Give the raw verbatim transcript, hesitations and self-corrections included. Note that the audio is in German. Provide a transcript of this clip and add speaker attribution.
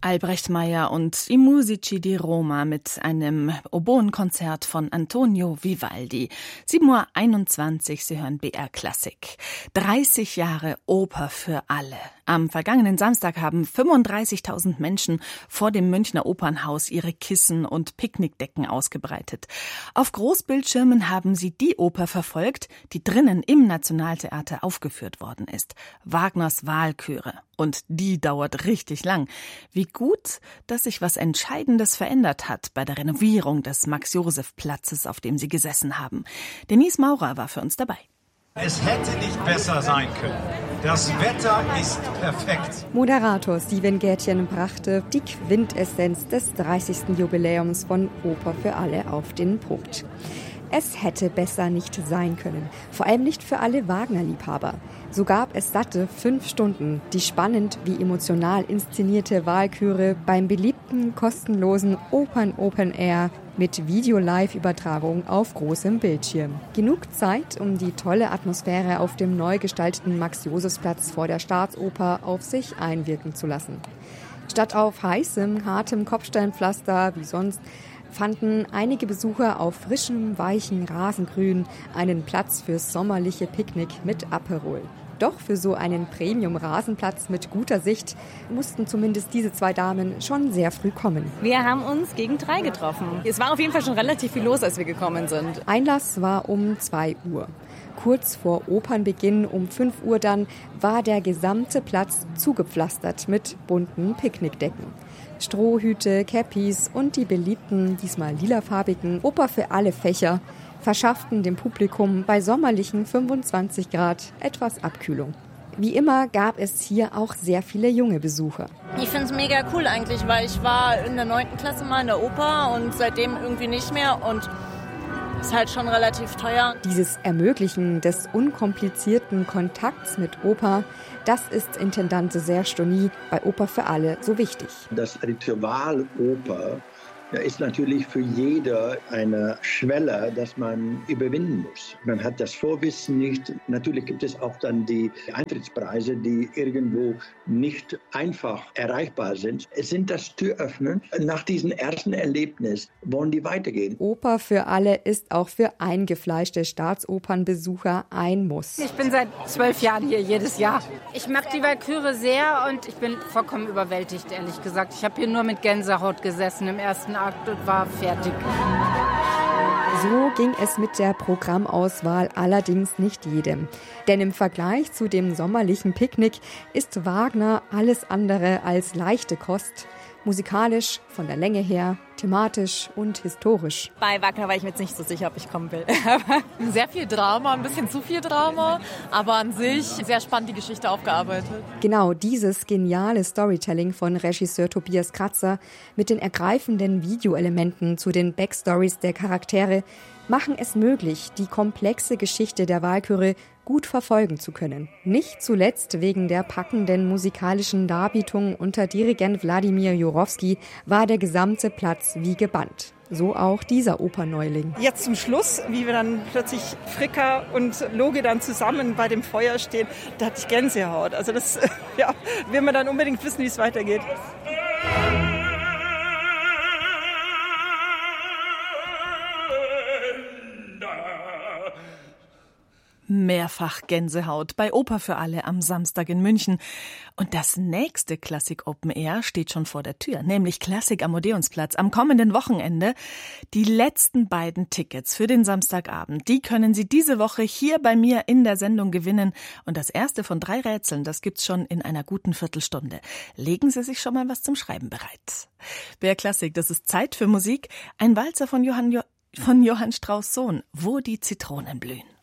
Speaker 1: Albrecht Meyer und I Musici di Roma mit einem Oboenkonzert von Antonio Vivaldi. sieben Uhr einundzwanzig, Sie hören B R Klassik. dreißig Jahre Oper für alle. Am vergangenen Samstag haben fünfunddreißigtausend Menschen vor dem Münchner Opernhaus ihre Kissen und Picknickdecken ausgebreitet. Auf Großbildschirmen haben sie die Oper verfolgt, die drinnen im Nationaltheater aufgeführt worden ist. Wagners Walküre. Und die dauert richtig lang. Wie gut, dass sich was Entscheidendes verändert hat bei der Renovierung des Max-Joseph-Platzes, auf dem sie gesessen haben. Denise Maurer war für uns dabei.
Speaker 2: Es hätte nicht besser sein können. Das Wetter ist perfekt.
Speaker 3: Moderator Steven Gätjen brachte die Quintessenz des dreißigsten Jubiläums von Oper für alle auf den Punkt. Es hätte besser nicht sein können, vor allem nicht für alle Wagner-Liebhaber. So gab es satte fünf Stunden, die spannend wie emotional inszenierte Walküre beim beliebten, kostenlosen Opern Open Air mit Video-Live-Übertragung auf großem Bildschirm. Genug Zeit, um die tolle Atmosphäre auf dem neu gestalteten Max-Josefs-Platz vor der Staatsoper auf sich einwirken zu lassen. Statt auf heißem, hartem Kopfsteinpflaster wie sonst fanden einige Besucher auf frischem, weichen Rasengrün einen Platz fürs sommerliche Picknick mit Aperol. Doch für so einen Premium-Rasenplatz mit guter Sicht mussten zumindest diese zwei Damen schon sehr früh kommen.
Speaker 4: Wir haben uns gegen drei getroffen. Es war auf jeden Fall schon relativ viel los, als wir gekommen sind.
Speaker 3: Einlass war um zwei Uhr. Kurz vor Opernbeginn um fünf Uhr dann war der gesamte Platz zugepflastert mit bunten Picknickdecken. Strohhüte, Cappies und die beliebten, diesmal lilafarbigen Oper für alle Fächer verschafften dem Publikum bei sommerlichen fünfundzwanzig Grad etwas Abkühlung. Wie immer gab es hier auch sehr viele junge Besucher.
Speaker 5: Ich finde es mega cool eigentlich, weil ich war in der neunten Klasse mal in der Oper und seitdem irgendwie nicht mehr und ist halt schon relativ teuer.
Speaker 3: Dieses Ermöglichen des unkomplizierten Kontakts mit Oper, das ist Intendante Serge Stony bei Oper für alle so wichtig.
Speaker 6: Das Ritual Oper ja, ist natürlich für jeder eine Schwelle, dass man überwinden muss. Man hat das Vorwissen nicht. Natürlich gibt es auch dann die Eintrittspreise, die irgendwo nicht einfach erreichbar sind. Es sind das Türöffnen. Nach diesem ersten Erlebnis wollen die weitergehen.
Speaker 3: Oper für alle ist auch für eingefleischte Staatsopernbesucher ein Muss.
Speaker 7: Ich bin seit zwölf Jahren hier, jedes Jahr.
Speaker 8: Ich mag die Walküre sehr und ich bin vollkommen überwältigt, ehrlich gesagt. Ich habe hier nur mit Gänsehaut gesessen im ersten Akt und war fertig.
Speaker 3: So ging es mit der Programmauswahl allerdings nicht jedem. Denn im Vergleich zu dem sommerlichen Picknick ist Wagner alles andere als leichte Kost. Musikalisch, von der Länge her, thematisch und historisch.
Speaker 4: Bei Wagner war ich mir jetzt nicht so sicher, ob ich kommen will.
Speaker 9: Sehr viel Drama, ein bisschen zu viel Drama, aber an sich sehr spannend die Geschichte aufgearbeitet.
Speaker 3: Genau dieses geniale Storytelling von Regisseur Tobias Kratzer mit den ergreifenden Videoelementen zu den Backstories der Charaktere machen es möglich, die komplexe Geschichte der Walküre gut verfolgen zu können. Nicht zuletzt wegen der packenden musikalischen Darbietung unter Dirigent Wladimir Jurowski war der gesamte Platz wie gebannt. So auch dieser Operneuling.
Speaker 10: Jetzt zum Schluss, wie wir dann plötzlich Fricker und Loge dann zusammen bei dem Feuer stehen, da hatte ich Gänsehaut. Also das, ja, will man dann unbedingt wissen, wie es weitergeht.
Speaker 1: Mehrfach Gänsehaut bei Oper für alle am Samstag in München. Und das nächste Klassik Open Air steht schon vor der Tür, nämlich Klassik am Odeonsplatz am kommenden Wochenende. Die letzten beiden Tickets für den Samstagabend, die können Sie diese Woche hier bei mir in der Sendung gewinnen. Und das erste von drei Rätseln, das gibt's schon in einer guten Viertelstunde. Legen Sie sich schon mal was zum Schreiben bereit. B R Klassik, das ist Zeit für Musik. Ein Walzer von Johann, jo- von Johann Strauss Sohn, Wo die Zitronen blühen.